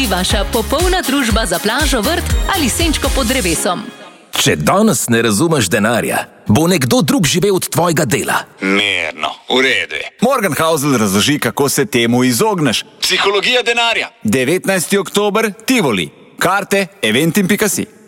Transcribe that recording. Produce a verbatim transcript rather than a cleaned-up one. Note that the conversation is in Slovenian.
Vaša popolna družba za plažo, vrt ali senčko pod drevesom. Če danes ne razumeš denarja, bo nekdo drug živel od tvojega dela. Mirno, v redu je. Morgenhausl razloži, kako se temu izogneš. Psihologija denarja. devetnajsti oktober, Tivoli. Karte eventim pika si.